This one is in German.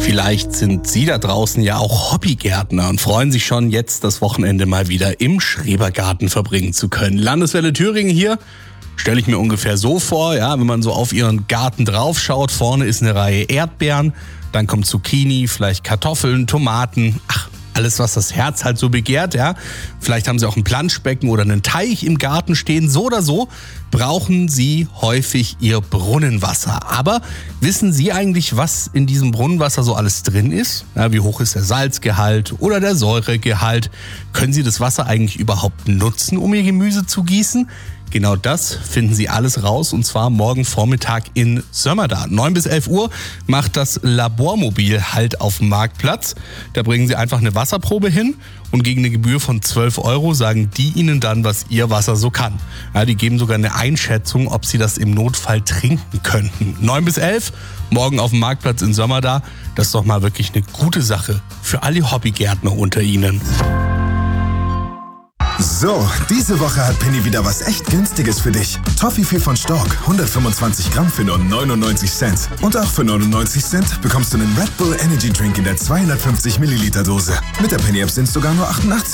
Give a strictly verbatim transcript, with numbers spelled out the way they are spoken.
Vielleicht sind Sie da draußen ja auch Hobbygärtner und freuen sich schon jetzt, das Wochenende mal wieder im Schrebergarten verbringen zu können. Landeswelle Thüringen hier stelle ich mir ungefähr so vor, ja, wenn man so auf Ihren Garten drauf schaut. Vorne ist eine Reihe Erdbeeren, dann kommt Zucchini, vielleicht Kartoffeln, Tomaten, ach, alles, was das Herz halt so begehrt, ja. Vielleicht haben Sie auch ein Planschbecken oder einen Teich im Garten stehen. So oder so brauchen Sie häufig Ihr Brunnenwasser. Aber wissen Sie eigentlich, was in diesem Brunnenwasser so alles drin ist? Ja, wie hoch ist der Salzgehalt oder der Säuregehalt? Können Sie das Wasser eigentlich überhaupt nutzen, um Ihr Gemüse zu gießen? Genau das finden Sie alles raus, und zwar morgen Vormittag in Sömmerda. neun bis elf Uhr macht das Labormobil Halt auf dem Marktplatz. Da bringen Sie einfach eine Wasserprobe hin und gegen eine Gebühr von zwölf Euro sagen die Ihnen dann, was Ihr Wasser so kann. Ja, die geben sogar eine Einschätzung, ob Sie das im Notfall trinken könnten. neun bis elf, morgen auf dem Marktplatz in Sömmerda. Das ist doch mal wirklich eine gute Sache für alle Hobbygärtner unter Ihnen. So, diese Woche hat Penny wieder was echt Günstiges für dich. Toffifee von Stork, hundertfünfundzwanzig Gramm für nur neunundneunzig Cent. Und auch für neunundneunzig Cent bekommst du einen Red Bull Energy Drink in der zweihundertfünfzig Milliliter Dose. Mit der Penny App sind es sogar nur achtundachtzig.